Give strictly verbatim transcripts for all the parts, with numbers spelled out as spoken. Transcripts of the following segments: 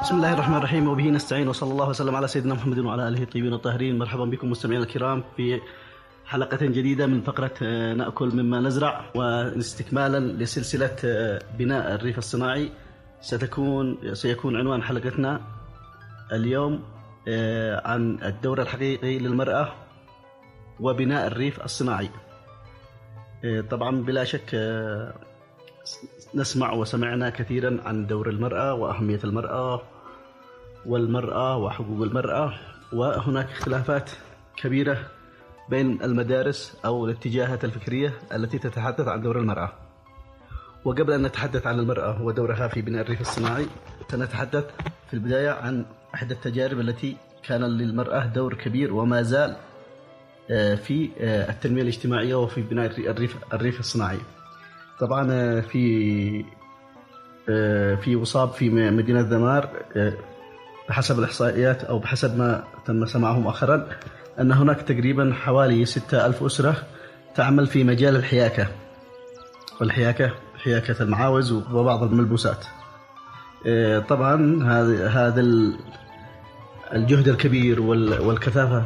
بسم الله الرحمن الرحيم، وبه نستعين، وصلى الله وسلم على سيدنا محمد وعلى آله الطيبين الطاهرين. مرحبا بكم مستمعينا الكرام في حلقة جديدة من فقرة نأكل مما نزرع، واستكمالا لسلسلة بناء الريف الصناعي. ستكون سيكون عنوان حلقتنا اليوم عن الدور الحقيقي للمرأة وبناء الريف الصناعي. طبعا بلا شك نسمع وسمعنا كثيرا عن دور المرأة وأهمية المرأة والمرأة وحقوق المرأة، وهناك اختلافات كبيرة بين المدارس أو الاتجاهات الفكرية التي تتحدث عن دور المرأة. وقبل أن نتحدث عن المرأة ودورها في بناء الريف الصناعي، سنتحدث في البداية عن إحدى التجارب التي كان للمرأة دور كبير وما زال في التنمية الاجتماعية وفي بناء الريف الريف الصناعي. طبعا في في وصاب في مدينة ذمار، بحسب الإحصائيات أو بحسب ما تم سماعه مؤخرا، أن هناك تقريبا حوالي ستة ألف أسرة تعمل في مجال الحياكة، والحياكة حياكة المعاوز وبعض الملبوسات. طبعا هذا هذا الجهد الكبير والكثافة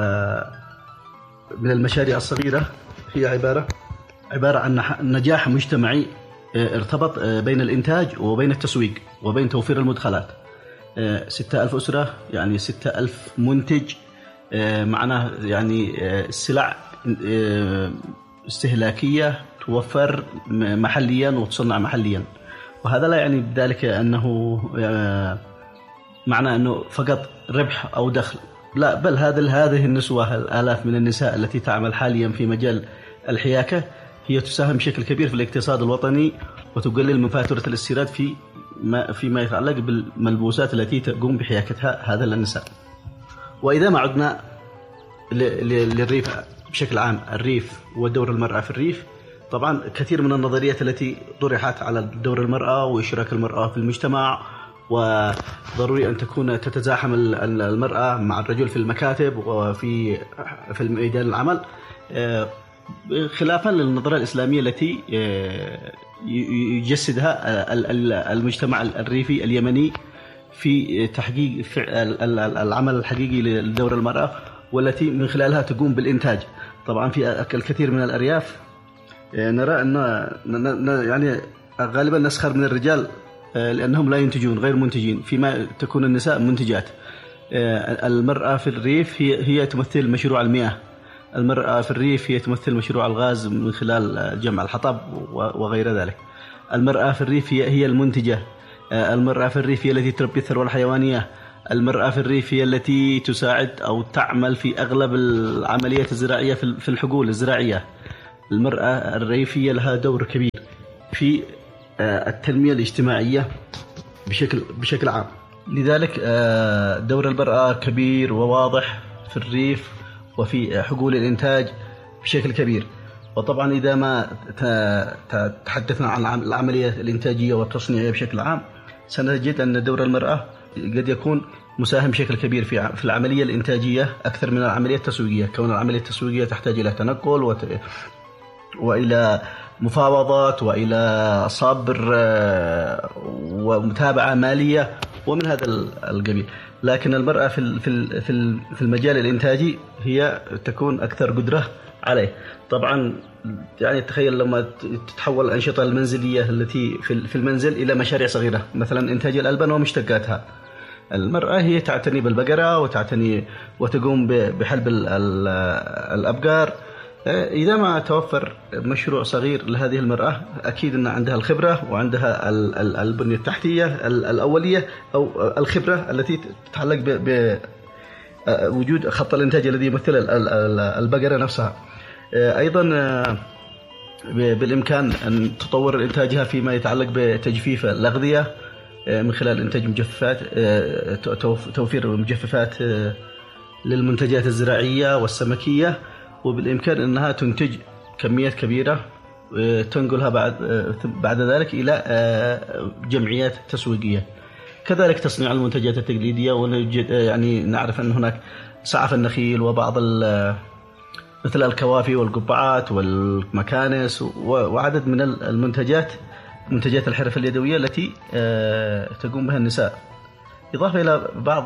من المشاريع الصغيرة هي عبارة عبارة عن نجاح مجتمعي ارتبط بين الإنتاج وبين التسويق وبين توفير المدخلات. ستة ألف أسرة يعني ستة ألف منتج، معناه يعني سلع استهلاكية توفر محليا وتصنع محليا. وهذا لا يعني بذلك أنه معنى أنه فقط ربح أو دخل، لا، بل هذه هذه النسوة الآلاف من النساء التي تعمل حاليا في مجال الحياكة هي تساهم بشكل كبير في الاقتصاد الوطني، وتقلل من فاتورة الاستيراد في ما فيما يتعلق بالملبوسات التي تقوم بحياكتها هذا النساء. وإذا ما عدنا للريف بشكل عام، الريف ودور المرأة في الريف، طبعا كثير من النظريات التي طرحت على دور المرأة وإشراك المرأة في المجتمع، وضروري أن تكون تتزاحم المرأة مع الرجل في المكاتب وفي في ميدان العمل، خلافا للنظرة الإسلامية التي يجسدها المجتمع الريفي اليمني في تحقيق العمل الحقيقي لدور المرأة، والتي من خلالها تقوم بالإنتاج. طبعا في الكثير من الأرياف نرى أن يعني غالبا نسخر من الرجال لأنهم لا ينتجون، غير منتجين، فيما تكون النساء منتجات. المرأة في الريف هي هي تمثل مشروع المياه، المرأة في الريف هي تمثل مشروع الغاز من خلال جمع الحطب وغير ذلك. المرأة في الريف هي هي المنتجة، المرأة في الريف هي التي تربي الثروة الحيوانية، المرأة في الريف هي التي تساعد أو تعمل في أغلب العمليات الزراعية في الحقول الزراعية. المرأة الريفية لها دور كبير في التنمية الاجتماعية بشكل بشكل عام. لذلك دور المرأة كبير وواضح في الريف وفي حقول الإنتاج بشكل كبير. وطبعا إذا ما تحدثنا عن العملية الإنتاجية والتصنيعية بشكل عام، سنجد أن دور المرأة قد يكون مساهم بشكل كبير في في العملية الإنتاجية أكثر من العملية التسويقية، كون العملية التسويقية تحتاج إلى تنقل وت... وإلى مفاوضات وإلى صبر ومتابعة مالية ومن هذا القبيل. لكن المرأة في في في المجال الإنتاجي هي تكون أكثر قدرة عليه. طبعا يعني تخيل لما تتحول الأنشطة المنزلية التي في المنزل إلى مشاريع صغيرة، مثلا إنتاج الألبان ومشتقاتها، المرأة هي تعتني بالبقرة وتعتني وتقوم بحلب الأبقار. إذا ما توفر مشروع صغير لهذه المرأة، أكيد أن عندها الخبرة وعندها البنية التحتية الأولية أو الخبرة التي تتعلق بوجود خط الإنتاج الذي يمثل البقرة نفسها. أيضا بالإمكان أن تطور إنتاجها فيما يتعلق بتجفيف الأغذية من خلال إنتاج مجففات، توفير مجففات للمنتجات الزراعية والسمكية، وبالإمكان أنها تنتج كميات كبيرة تنقلها بعد بعد ذلك إلى جمعيات تسويقية. كذلك تصنيع المنتجات التقليدية، ونجد يعني نعرف أن هناك سعف النخيل وبعض مثل الكوافي والقبعات والمكانس وعدد من المنتجات منتجات الحرف اليدوية التي تقوم بها النساء. إضافة إلى بعض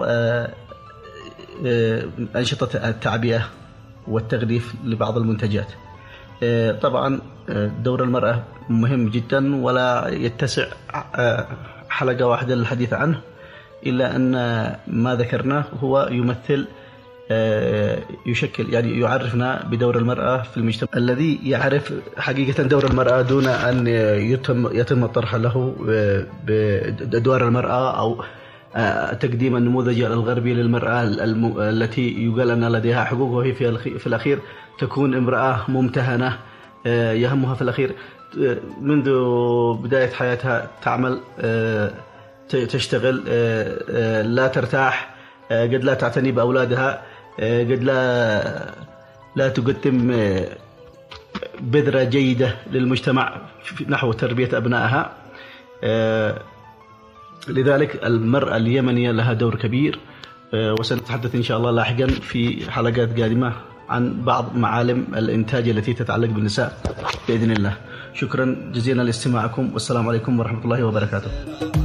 أنشطة التعبئة والتغليف لبعض المنتجات. طبعا دور المرأة مهم جدا ولا يتسع حلقة واحدة للحديث عنه، إلا أن ما ذكرناه هو يمثل يشكل يعني يعرفنا بدور المرأة في المجتمع. الذي يعرف حقيقة دور المرأة دون أن يتم يتم الطرح له بدور المرأة أو تقديم النموذج الغربي للمرأة التي يقال أن لديها حقوق، وهي في الأخير تكون امرأة ممتهنة يهمها في الأخير منذ بداية حياتها تعمل تشتغل، لا ترتاح، قد لا تعتني بأولادها، قد لا لا تقدم بذرة جيدة للمجتمع نحو تربية أبنائها. لذلك المرأة اليمنية لها دور كبير، وسنتحدث إن شاء الله لاحقا في حلقات قادمة عن بعض معالم الإنتاج التي تتعلق بالنساء بإذن الله. شكرا جزيلا لاستماعكم، والسلام عليكم ورحمة الله وبركاته.